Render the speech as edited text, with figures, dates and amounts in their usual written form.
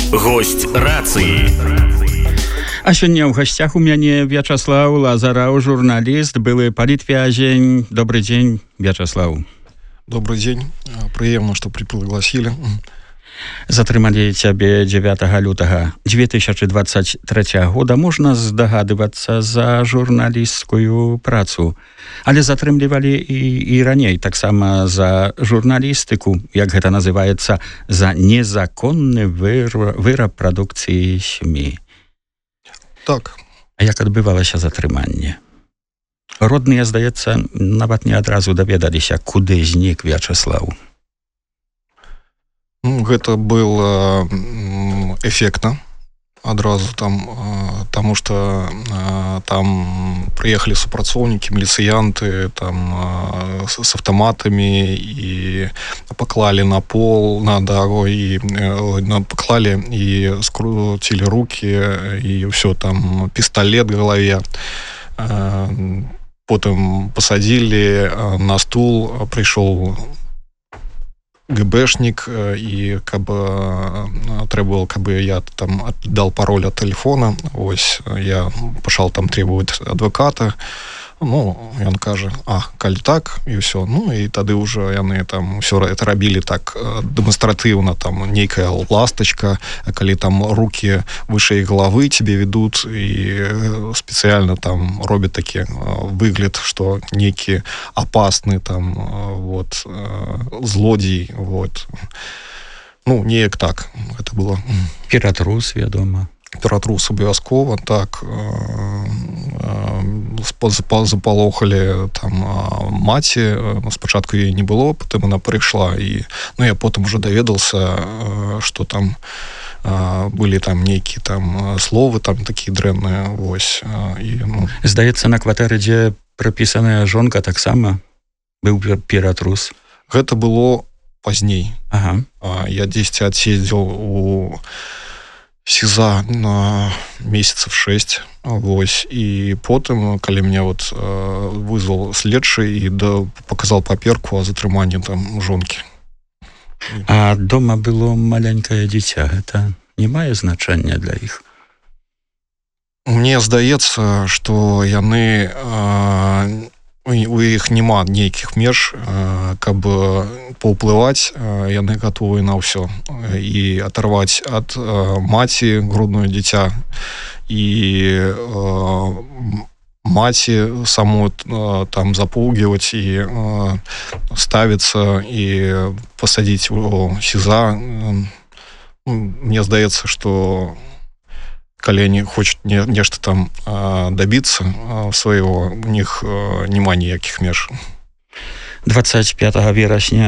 Гость рацыі. А сёння ў гасцях у мяне Вячаслаў Лазараў, журналіст, былы палітвязень. Добрый день, Вячаслаў. Добрый день. Приемно, что пригласили. Затрымалі цябе 9 лютага 2023 года. Можна здагадвацца за журналісцкую працу. Але затрымлівалі і раней, таксама за журналістыку, як гэта называецца, за незаконны выраб прадукцыі СМІ. Так. А як адбывалася затрыманне? Родныя, здаецца, нават не адразу даведаліся, куды знік Вячаслаў. Гэта было эффектно адразу там, потому что там приехали супрацоўнікі, міліцыянты там с автоматами и поклали на пол, на дорогу, и поклали и скрутили руки, и все там, пистолет в голове. Потом посадили на стул, пришел ГБшник, и требовал, я там дал пароль от телефона, ось, я пошел там требовать адвоката, ён кажа, калі так, и все, и тады уже яны там все это рабілі так дэманстратыўна, там нейкая ласточка, калі там руки выше головы тебе ведут, и специально там робят такі выгляд, что нейкі опасны там, вот, злодзей, вот. Неяк так это было. Ператрус, вядома. Ператрус абавязкова, так, запалохалі там маці, спачатку її не было, потым она прыйшла, і я потым уже даведался, что там былі там нейкія там словы там такія дрэнныя, вось, і Здаецца, на кватэры, дзе прапісаная жонка, таксама быў ператрус. Гэта было пазней. Ага. Я 10 адседзеў у СИЗА на месяцев 6, вось, и потым, калі мне вот вызвал следчий и показал паперку о затрыманні там жонки. А дома было маленькое дзіця, гэта не мае значэння для іх? Мне здаецца, што яны, у іх няма нейкіх меж, каб паўплываць, яны гатовы на ўсё, і аторваць ад маці грудное дзіця, і маці саму там запугивать і ставіцца і пасадзіць у СИЗА. Мне здаецца, што калі они хочуць нешта там добиться свайго, у них няма ніякіх меж. 25 верасня